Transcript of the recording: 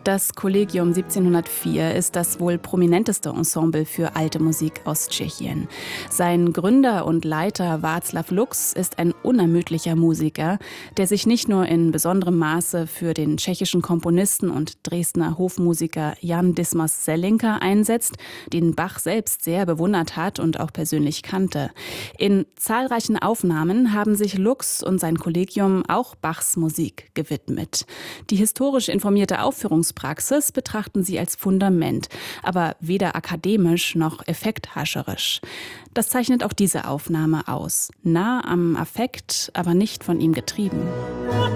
Das Collegium 1704 ist das wohl prominenteste Ensemble für alte Musik aus Tschechien. Sein Gründer und Leiter Václav Lux ist ein unermüdlicher Musiker, der sich nicht nur in besonderem Maße für den tschechischen Komponisten und Dresdner Hofmusiker Jan Dismas Zelinka einsetzt, den Bach selbst sehr bewundert hat und auch persönlich kannte. In zahlreichen Aufnahmen haben sich Lux und sein Kollegium auch Bachs Musik gewidmet. Die historisch informierte Aufführungspraxis betrachten sie als Fundament, aber weder akademisch noch effekthascherisch. Das zeichnet auch diese Aufnahme aus. Nah am Affekt, aber nicht von ihm getrieben.